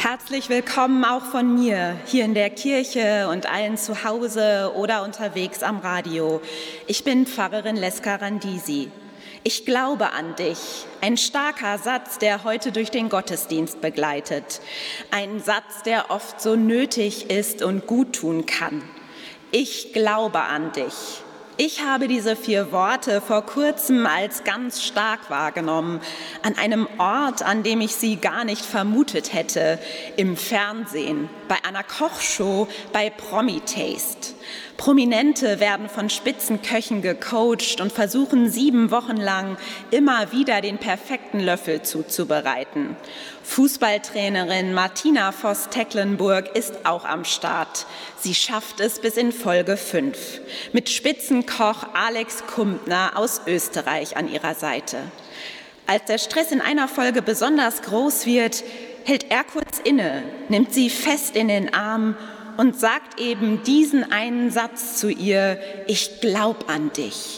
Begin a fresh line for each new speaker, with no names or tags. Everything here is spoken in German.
Herzlich willkommen auch von mir hier in der Kirche und allen zu Hause oder unterwegs am Radio. Ich bin Pfarrerin Leska Randisi. Ich glaube an dich. Ein starker Satz, der heute durch den Gottesdienst begleitet. Ein Satz, der oft so nötig ist und gut tun kann. Ich glaube an dich. Ich habe diese 4 Worte vor kurzem als ganz stark wahrgenommen, an einem Ort, an dem ich sie gar nicht vermutet hätte, im Fernsehen, bei einer Kochshow, bei Promi-Taste. Prominente werden von Spitzenköchen gecoacht und versuchen 7 Wochen lang immer wieder den perfekten Löffel zuzubereiten. Fußballtrainerin Martina Voss-Tecklenburg ist auch am Start. Sie schafft es bis in Folge 5. Mit Spitzenkoch Alex Kumpner aus Österreich an ihrer Seite. Als der Stress in einer Folge besonders groß wird, hält er kurz inne, nimmt sie fest in den Arm und sagt eben diesen einen Satz zu ihr: Ich glaub an dich.